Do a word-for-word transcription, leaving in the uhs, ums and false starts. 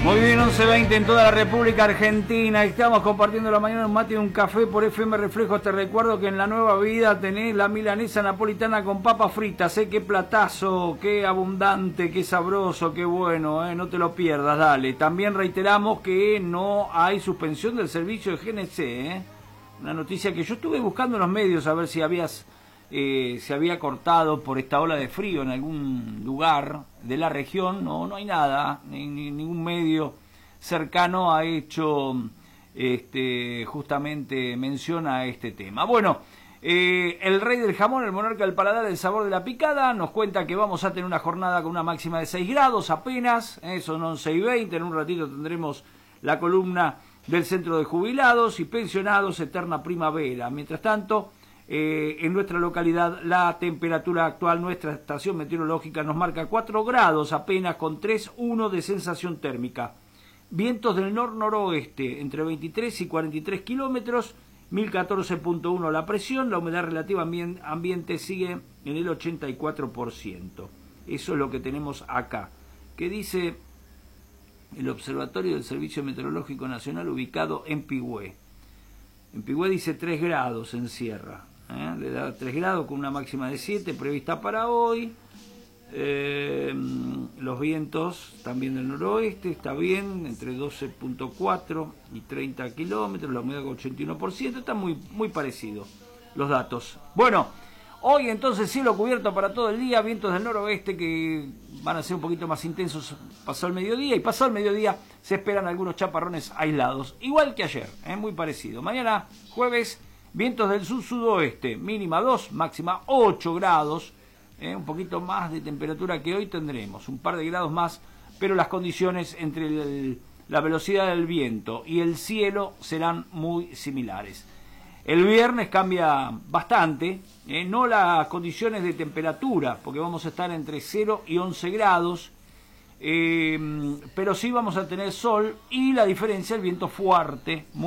Muy bien, once veinte en toda la República Argentina. Estamos compartiendo la mañana un mate y un café por F M Reflejos. Te recuerdo que en la Nueva Vida tenés la milanesa napolitana con papas fritas. ¿eh? Qué platazo, qué abundante, qué sabroso, qué bueno. ¿eh? No te lo pierdas, dale. También reiteramos que no hay suspensión del servicio de G N C. ¿eh? Una noticia que yo estuve buscando en los medios a ver si habías... Eh, se había cortado por esta ola de frío en algún lugar de la región. No, no hay nada, ni, ni, ningún medio cercano ha hecho este, justamente mención a este tema. Bueno, eh, el rey del jamón, el monarca del paladar, el sabor de la picada, nos cuenta que vamos a tener una jornada con una máxima de seis grados apenas, eh, son once y veinte, en un ratito tendremos la columna del Centro de Jubilados y Pensionados, Eterna Primavera. Mientras tanto, Eh, en nuestra localidad la temperatura actual, nuestra estación meteorológica nos marca cuatro grados apenas, con tres punto uno de sensación térmica. Vientos del nor-noroeste entre veintitrés y cuarenta y tres kilómetros, mil catorce punto uno la presión, la humedad relativa ambien- ambiente sigue en el ochenta y cuatro por ciento. Eso es lo que tenemos acá. ¿Qué dice el Observatorio del Servicio Meteorológico Nacional ubicado en Pigüé? En Pigüé dice tres grados en Sierra. ¿eh? Le da tres grados con una máxima de siete prevista para hoy. Eh, los vientos también del noroeste, está bien, entre doce punto cuatro y treinta kilómetros, la humedad con ochenta y uno por ciento, está muy, muy parecido los datos. Bueno, hoy entonces cielo cubierto para todo el día, vientos del noroeste que van a ser un poquito más intensos pasado el mediodía, y pasado el mediodía se esperan algunos chaparrones aislados, igual que ayer, ¿eh? muy parecido. Mañana jueves, vientos del sur-sudoeste, mínima dos, máxima ocho grados, ¿eh? un poquito más de temperatura que hoy tendremos, un par de grados más, pero las condiciones entre el, la velocidad del viento y el cielo serán muy similares. El viernes cambia bastante, eh, no las condiciones de temperatura, porque vamos a estar entre cero y once grados, eh, pero sí vamos a tener sol y la diferencia, el viento fuerte.